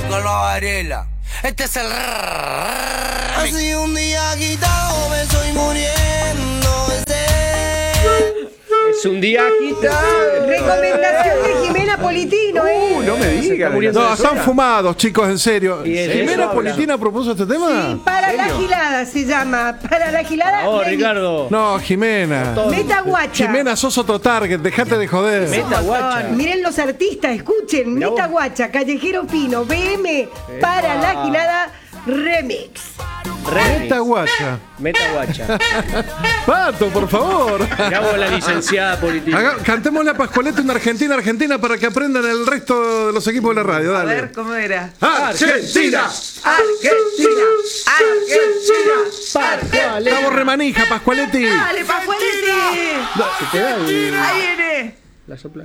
Carlos Varela. Este es el Así un día agitado me estoy muriendo Es un día agitado. Recomendación de Jimena Politino, No me digas. No, están fumados, chicos, en serio. Y el ¿Jimena eso Politina propuso este tema? Sí, para la gilada se llama. Para la gilada. Oh, remix. Ricardo. No, Jimena. Meta guacha. Jimena, sos otro target, dejate de joder. Meta guacha. Miren los artistas, escuchen. Mirá Meta vos. guacha, Callejero Fino, BM, para la gilada remix. Meta guacha. Meta guacha. Pato, por favor. Mirá vos la licenciada Politina. Cantemos la Pascualeta en Argentina para que aprendan el resto de los equipos de la radio. A Dale. ver, ¿cómo era? ¡Argentina! Argentina, Argentina. Estamos remanija, Pascualetti. Dale, Pascualete. Se te da Ahí viene. la sopla.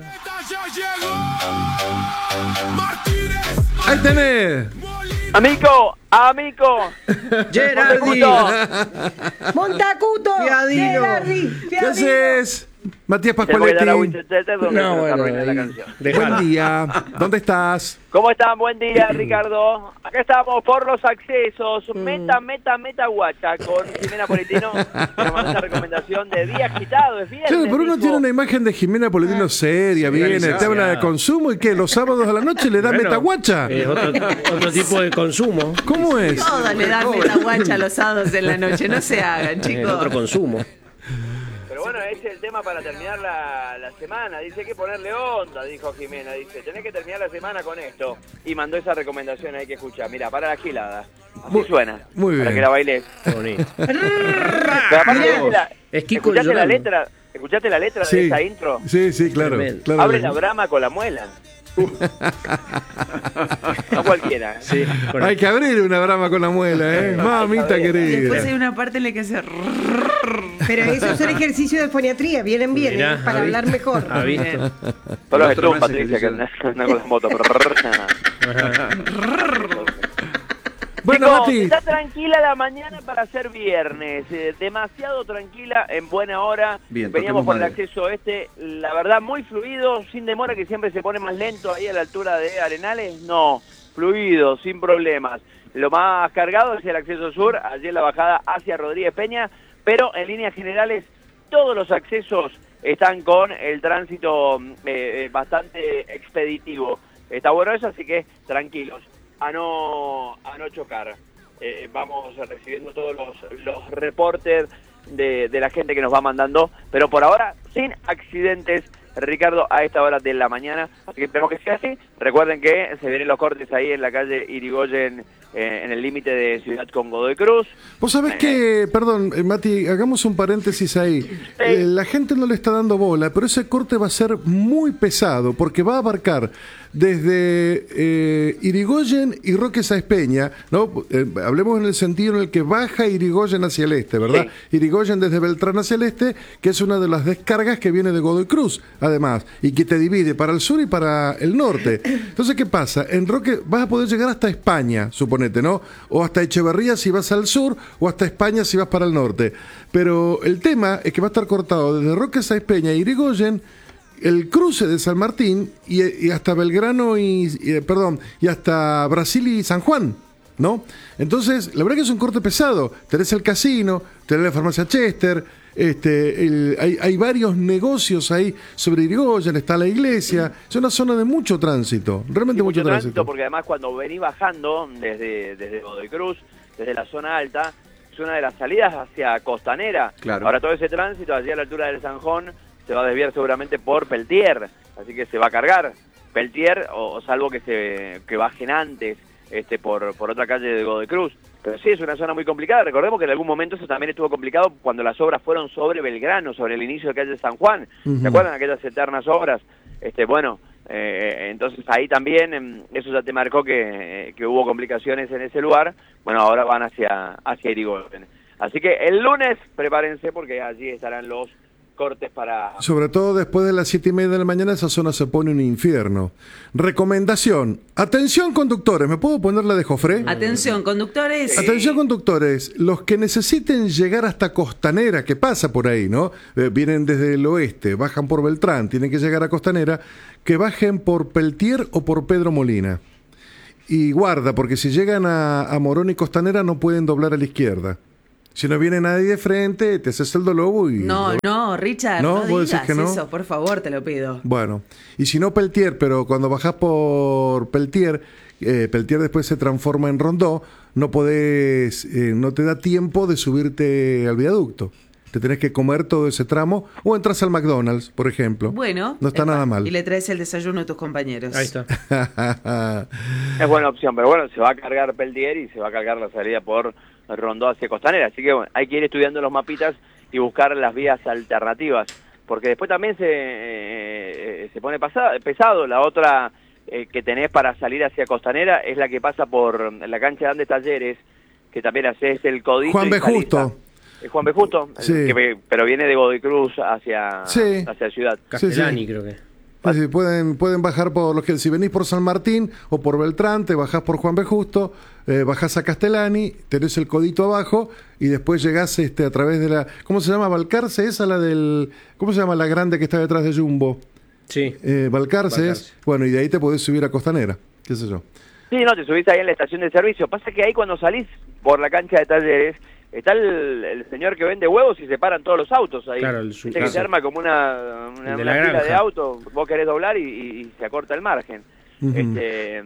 Ahí tenés. Amigo. Gerardi. Montacuto. Fiadino. Gerardi, ¿Qué haces? Matías Te voy a dar a Pascualetti. Winchester donde No, se bueno, arruina la ahí. canción. Dejala. Buen día. ¿Dónde estás? ¿Cómo están? Buen día, Ricardo. Acá estamos por los accesos. Meta guacha con Jimena Politino. Nos mandó esa recomendación de día agitado, es viernes. Claro, pero uno dijo. tiene una imagen de Jimena Politino seria, viene, te habla de consumo y que los sábados a la noche le da Bueno, metaguacha. Es otro tipo de consumo. ¿Cómo es? Todas le dan metaguacha los sábados en la noche. No se hagan, Es chicos. otro consumo. Pero bueno, ese es el tema para terminar la semana. Dice hay que ponerle onda, dijo Jimena. Dice, tenés que terminar la semana con esto. Y mandó esa recomendación ahí que escuchar. Mira, para la gilada. Así suena. muy Para bien. que la bailes. Qué bonito. Pero aparte, Es Kiko ¿escuchaste la llorando. letra? ¿Escuchaste la letra de esa intro? Sí, claro. Tremendo. claro. Abre la brama con la muela. No cualquiera. Sí, bueno. Hay que abrir una brama con la muela, ¿eh? Mamita Después hay querida. una parte en la que hace. Pero eso es un ejercicio de foniatría. Vienen bien, Mirá, para ¿ha hablar visto? mejor. ¿Ha visto? Son los Otro Stones, más Patricia, que ejercicio. andan con las motos. Bueno, Chicos, Mati. está tranquila la mañana para ser viernes, demasiado tranquila, en buena hora. Bien, Veníamos por el toquemos acceso este, la verdad muy fluido, sin demora, que siempre se pone más lento ahí a la altura de Arenales. No, fluido, sin problemas. Lo más cargado es el acceso sur, allí en la bajada hacia Rodríguez Peña, pero en líneas generales todos los accesos están con el tránsito bastante expeditivo. Está bueno eso, así que tranquilos. A no chocar. Vamos recibiendo todos los reportes de la gente que nos va mandando, pero por ahora sin accidentes, Ricardo, a esta hora de la mañana, así que esperemos que sea así. Recuerden que se vienen los cortes ahí en la calle Irigoyen, en el límite de Ciudad con Godoy Cruz. Vos sabés que, perdón, Mati, hagamos un paréntesis ahí. La gente no le está dando bola, pero ese corte va a ser muy pesado porque va a abarcar desde Irigoyen y Roque Sáenz Peña, ¿no? Hablemos en el sentido en el que baja Irigoyen hacia el este, ¿verdad? Sí. Irigoyen desde Beltrán hacia el este, que es una de las descargas que viene de Godoy Cruz, además, y que te divide para el sur y para el norte. Entonces, ¿qué pasa? En Roque vas a poder llegar hasta España, suponete, ¿no? O hasta Echeverría si vas al sur, o hasta España si vas para el norte. Pero el tema es que va a estar cortado desde Roque Sáenz Peña e Irigoyen, el cruce de San Martín y hasta Belgrano y hasta Brasil y San Juan, ¿no? Entonces, la verdad que es un corte pesado. Tenés el casino, tenés la farmacia Chester, hay varios negocios ahí sobre Irigoyen, está la iglesia. Es una zona de mucho tránsito, realmente Y mucho tránsito. porque además cuando venís bajando desde Godoy Cruz, desde la zona alta, es una de las salidas hacia Costanera. Claro. Ahora todo ese tránsito allí a la altura del Sanjón se va a desviar seguramente por Peltier, así que se va a cargar Peltier, o salvo que bajen antes por otra calle de Godoy Cruz. Pero sí, es una zona muy complicada. Recordemos que en algún momento eso también estuvo complicado cuando las obras fueron sobre Belgrano, sobre el inicio de calle San Juan. ¿Se acuerdan aquellas eternas obras? Entonces ahí también eso ya te marcó que hubo complicaciones en ese lugar. Bueno, ahora van hacia Irigoyen. Así que el lunes prepárense porque allí estarán los cortes para... Sobre todo después de las 7:30 de la mañana esa zona se pone un infierno. Recomendación. Atención conductores, ¿me puedo poner la de Jofré? Atención, conductores. Atención conductores, los que necesiten llegar hasta Costanera, que pasa por ahí, ¿no? Vienen desde el oeste, bajan por Beltrán, tienen que llegar a Costanera, que bajen por Peltier o por Pedro Molina. y guarda, porque si llegan a Morón y Costanera no pueden doblar a la izquierda. Si no viene nadie de frente, te haces el dolobo y... No, Richard, ¿No? no ¿Vos decís digas que no? eso, por favor, te lo pido. Bueno, y si no Peltier, pero cuando bajás por Peltier, Peltier después se transforma en Rondó, no podés, no te da tiempo de subirte al viaducto. Te tenés que comer todo ese tramo o entras al McDonald's, por ejemplo. Bueno. No está nada mal. Y le traes el desayuno a tus compañeros. Ahí está. Es buena opción, pero bueno, se va a cargar Peltier y se va a cargar la salida por Rondó hacia Costanera, así que bueno, hay que ir estudiando los mapitas y buscar las vías alternativas, porque después también se pone pesado. La otra que tenés para salir hacia Costanera es la que pasa por la cancha de Andes Talleres, que también haces el codito. Juan B. Justo. Juan B. Justo, Sí. pero viene de Godoy Cruz hacia Ciudad. Castellani, Sí. creo que. Sí, pueden bajar por los que, si venís por San Martín o por Beltrán, te bajás por Juan B. Justo, bajás a Castellani, tenés el codito abajo y después llegás a través de la... ¿Cómo se llama? Balcarce, esa la del... ¿Cómo se llama la grande que está detrás de Jumbo? Sí. Balcarce es... Bueno, y de ahí te podés subir a Costanera, qué sé yo. Sí, no, te subís ahí en la estación de servicio. Pasa que ahí cuando salís por la cancha de Talleres, está el señor que vende huevos y se paran todos los autos ahí. Claro, Viste que se arma como una de la fila granja de autos, vos querés doblar y se acorta el margen. Ujú.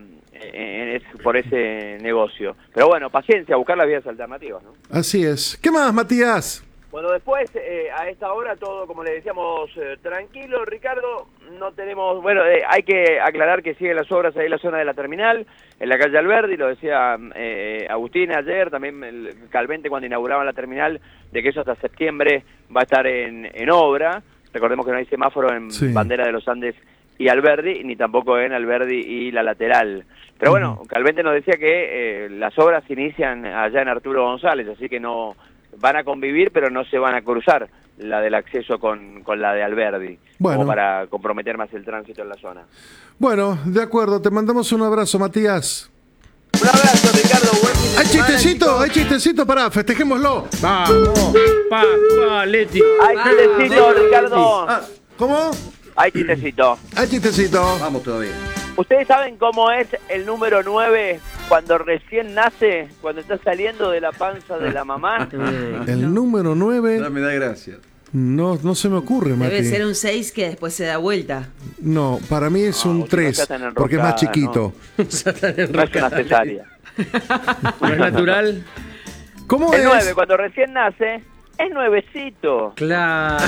Por ese negocio. Pero bueno, paciencia, buscar las vías alternativas, ¿no? Así es. ¿Qué más, Matías? Bueno, después, a esta hora, todo, como le decíamos, tranquilo, Ricardo, no tenemos... Bueno, hay que aclarar que siguen las obras ahí en la zona de la terminal, en la calle Alberdi, lo decía Agustín ayer, también el Calvente cuando inauguraban la terminal, de que eso hasta septiembre va a estar en obra. Recordemos que no hay semáforo en Bandera de los Andes y Alberdi, ni tampoco en Alberdi y la lateral. Pero bueno, Calvente nos decía que las obras se inician allá en Arturo González, así que no... Van a convivir, pero no se van a cruzar la del acceso con la de Alberdi, como para comprometer más el tránsito en la zona. Bueno, de acuerdo, te mandamos un abrazo, Matías. Un abrazo, Ricardo. Buen fin de semana, Hay chistecito, pará, festejémoslo. Vamos, Leti. Hay chistecito, Ricardo. ¿Cómo? Hay chistecito. Hay chistecito. Vamos todavía. ¿Ustedes saben cómo es el número 9 cuando recién nace, cuando está saliendo de la panza de la mamá? El número 9. No me da gracia. No se me ocurre, Mati. Debe ser un 6 que después se da vuelta. No, para mí es un 3, porque es más chiquito. No es una cesárea. ¿No es natural? ¿Cómo El es? 9 cuando recién nace es nuevecito. Claro.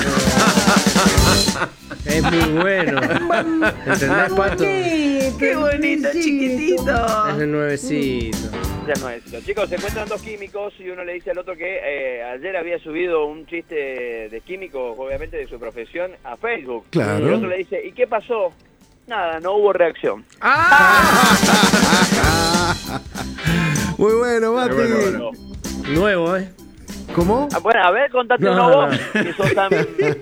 Es muy bueno. ¿Entendés, Pato? Qué bonito, chiquitito. Es el nuevecito. Ya no es. Los chicos se encuentran dos químicos y uno le dice al otro que ayer había subido un chiste de químico, obviamente de su profesión, a Facebook. Claro. Y el otro le dice, ¿y qué pasó? Nada, no hubo reacción. Muy bueno, Mati. Bueno. Nuevo, ¿eh? ¿Cómo? Bueno, a ver, contate No, uno no. vos, que sos tan...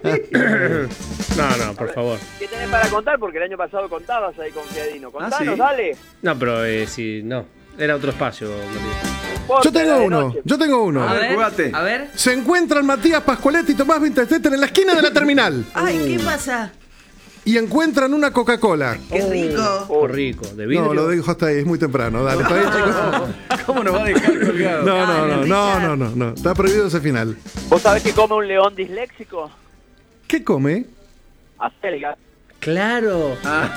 No, por favor. ¿Qué tenés para contar? Porque el año pasado contabas ahí con Fiadino. Contanos, ¿sí? dale. No, pero sí, no. Era otro espacio, Matías. Importa, Yo tengo de uno, noche. yo tengo uno. A ver, jugate. a ver. Se encuentran Matías Pascualetti y Tomás Winterstetter en la esquina de la terminal Ay, ¿qué pasa? y encuentran una Coca-Cola. Qué rico. Oh, rico. ¿De vidrio? No, lo dejo hasta ahí, es muy temprano. Dale, está bien, chicos. ¿Cómo nos va a dejar colgado? No. Está prohibido ese final. ¿Vos sabés que come un león disléxico? ¿Qué come? Acelga. Claro.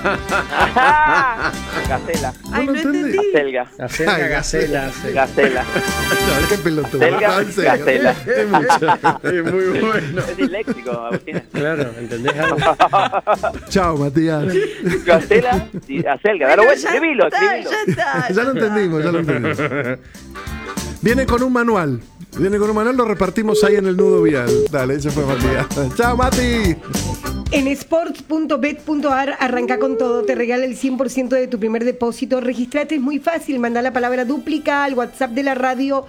Gacela. Ay, no entendí. Acelga. Acerca Ay, gacela. Gacela. No, qué pelotudo. Acelga, No, en serio. gacela. Es mucho. Es muy bueno. Es disléxico, Agustín. Claro, ¿entendés algo? Chao, Matías. Gacela y acelga. Dale vuelta, escribilo, escribilo. Ya lo entendimos. Viene con un manual. Lo repartimos ahí en el nudo vial. Dale, ese fue Matías. Chao, Mati. En sports.bet.ar arranca con todo, te regala el 100% de tu primer depósito. Registrate, es muy fácil, manda la palabra dúplica al WhatsApp de la radio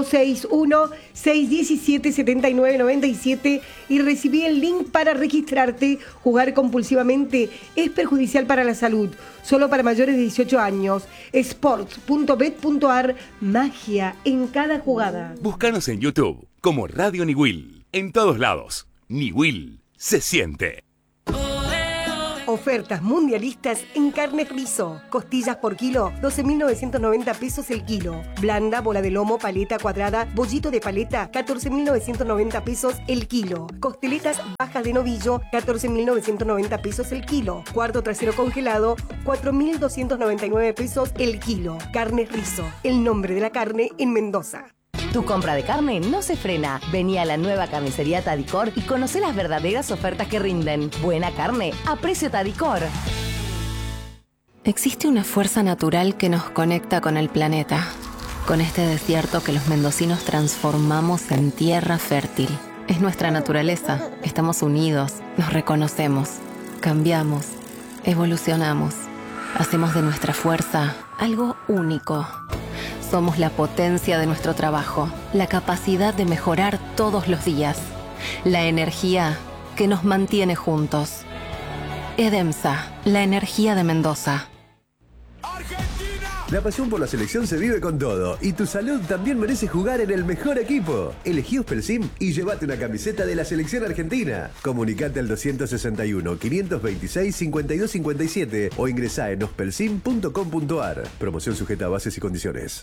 261-617-7997 y recibí el link para registrarte. Jugar compulsivamente es perjudicial para la salud, solo para mayores de 18 años. Sports.bet.ar, magia en cada jugada. Búscanos en YouTube como Radio Niwil. En todos lados, Niwil se siente. Ofertas mundialistas en carne Rizo. Costillas por kilo, 12.990 pesos el kilo. Blanda, bola de lomo, paleta cuadrada, bollito de paleta, 14.990 pesos el kilo. Costeletas bajas de novillo, 14.990 pesos el kilo. Cuarto trasero congelado, 4.299 pesos el kilo. Carne Rizo, el nombre de la carne en Mendoza. Tu compra de carne no se frena. Vení a la nueva carnicería Tadicor y conoce las verdaderas ofertas que rinden. Buena carne a precio Tadicor. Existe una fuerza natural que nos conecta con el planeta, con este desierto que los mendocinos transformamos en tierra fértil. Es nuestra naturaleza. Estamos unidos, nos reconocemos, cambiamos, evolucionamos. Hacemos de nuestra fuerza algo único. Somos la potencia de nuestro trabajo, la capacidad de mejorar todos los días, la energía que nos mantiene juntos. Edemsa, la energía de Mendoza. La pasión por la selección se vive con todo y tu salud también merece jugar en el mejor equipo. Elegí Ospelsim y llévate una camiseta de la selección argentina. Comunicate al 261-526-5257 o ingresá en ospelsim.com.ar. Promoción sujeta a bases y condiciones.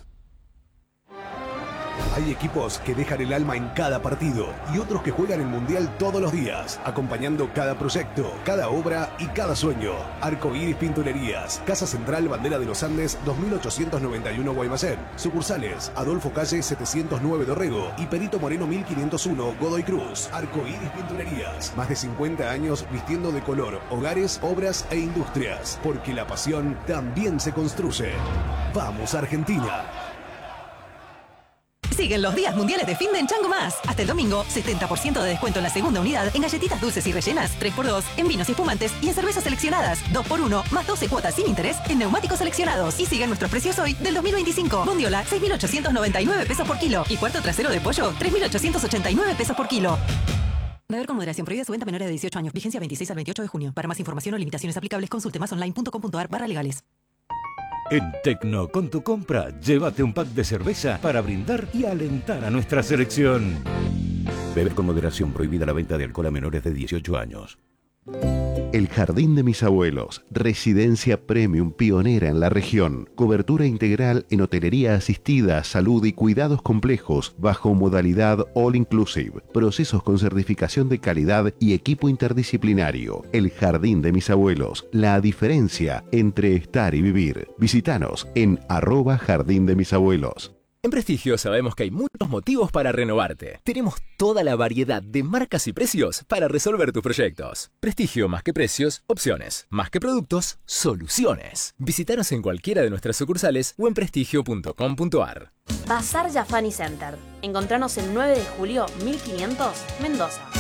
Hay equipos que dejan el alma en cada partido y otros que juegan el Mundial todos los días, acompañando cada proyecto, cada obra y cada sueño. Arcoíris Pinturerías, Casa Central Bandera de los Andes, 2891 Guaymallén. Sucursales, Adolfo Calle 709 Dorrego y Perito Moreno 1501 Godoy Cruz. Arcoíris Pinturerías, más de 50 años vistiendo de color hogares, obras e industrias, porque la pasión también se construye. ¡Vamos, Argentina! Siguen los días mundiales de fin de en Chango Más. Hasta el domingo, 70% de descuento en la segunda unidad en galletitas dulces y rellenas, 3x2, en vinos y espumantes y en cervezas seleccionadas, 2x1, más 12 cuotas sin interés en neumáticos seleccionados. Y siguen nuestros precios hoy del 2025. Bondiola, 6.899 pesos por kilo. Y cuarto trasero de pollo, 3.889 pesos por kilo. Beber con moderación. Prohibida su venta a menores de 18 años. Vigencia 26 al 28 de junio. Para más información o limitaciones aplicables, consulte masonline.com.ar/legales. En Tecno, con tu compra, llévate un pack de cerveza para brindar y alentar a nuestra selección. Beber con moderación. Prohibida la venta de alcohol a menores de 18 años. El Jardín de Mis Abuelos, residencia premium pionera en la región, cobertura integral en hotelería asistida, salud y cuidados complejos bajo modalidad all inclusive, procesos con certificación de calidad y equipo interdisciplinario. El Jardín de Mis Abuelos, la diferencia entre estar y vivir. Visítanos en @Jardín de Mis Abuelos. En Prestigio sabemos que hay muchos motivos para renovarte. Tenemos toda la variedad de marcas y precios para resolver tus proyectos. Prestigio, más que precios, opciones. Más que productos, soluciones. Visítanos en cualquiera de nuestras sucursales o en prestigio.com.ar. Bazar Jafani Center. Encontranos el 9 de julio 1500, Mendoza.